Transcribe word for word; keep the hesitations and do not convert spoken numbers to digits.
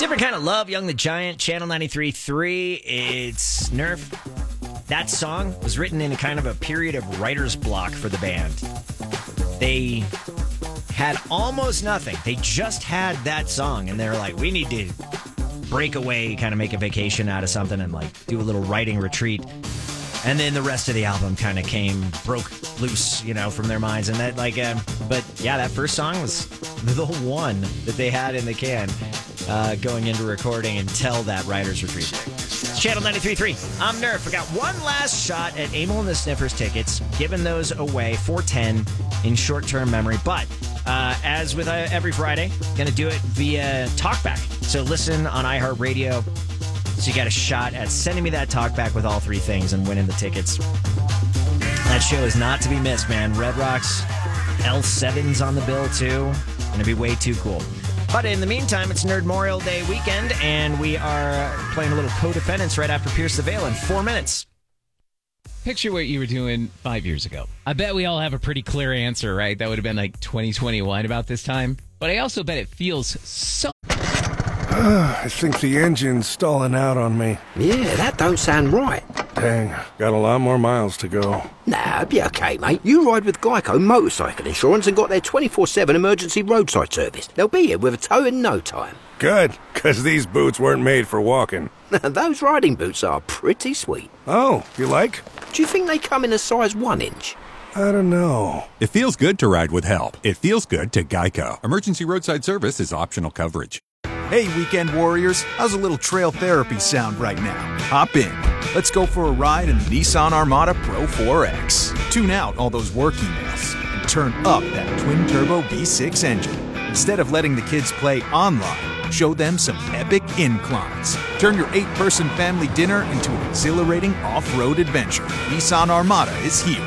Different Kind of Love, Young the Giant, Channel ninety-three point three. It's Nerf. That song was written in a kind of a period of writer's block for the band. They had almost nothing. They just had that song, and they were like, we need to break away, kind of make a vacation out of something and like do a little writing retreat. And then the rest of the album kind of came, broke loose, you know, from their minds. And that, like, uh, but yeah, that first song was the one that they had in the can uh, going into recording until that writer's retreat. It's Channel ninety-three point three. I'm Nerf. We got one last shot at Amyl and the Sniffers tickets, giving those away, four ten in short-term memory. But uh, as with uh, every Friday, going to do it via TalkBack. So listen on iHeartRadio. So you got a shot at sending me that talkback with all three things and winning the tickets. That show is not to be missed, man. Red Rocks L seven's on the bill, too. Going to be way too cool. But in the meantime, it's Nerd Memorial Day weekend, and we are playing a little co-defendants right after Pierce the Veil in four minutes. Picture what you were doing five years ago. I bet we all have a pretty clear answer, right? That would have been like twenty twenty-one about this time. But I also bet it feels so... I think the engine's stalling out on me. Yeah, that don't sound right. Dang, got a lot more miles to go. Nah, it'll be okay, mate. You ride with Geico Motorcycle Insurance and got their twenty-four seven emergency roadside service. They'll be here with a tow in no time. Good, because these boots weren't made for walking. Those riding boots are pretty sweet. Oh, you like? Do you think they come in a size one inch? I don't know. It feels good to ride with help. It feels good to Geico. Emergency roadside service is optional coverage. Hey, weekend warriors, how's a little trail therapy sound right now? Hop in. Let's go for a ride in the Nissan Armada Pro four X. Tune out all those work emails and turn up that twin-turbo V six engine. Instead of letting the kids play online, show them some epic inclines. Turn your eight-person family dinner into an exhilarating off-road adventure. Nissan Armada is here.